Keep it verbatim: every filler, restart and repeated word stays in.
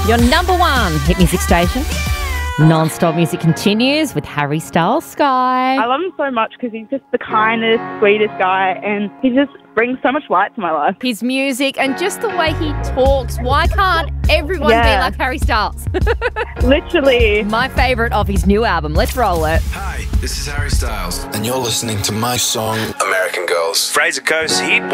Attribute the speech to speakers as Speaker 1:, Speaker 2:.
Speaker 1: Your number one hit music station. Non-stop music continues with Harry Styles, Sky.
Speaker 2: I love him so much because he's just the kindest, sweetest guy, and he just brings so much light to my life.
Speaker 1: His music and just the way he talks. Why can't everyone
Speaker 2: Yeah.
Speaker 1: be like Harry Styles?
Speaker 2: Literally.
Speaker 1: My favourite of his new album. Let's roll it.
Speaker 3: Hi, this is Harry Styles, and you're listening to my song, American Girls.
Speaker 4: Fraser Coast Hit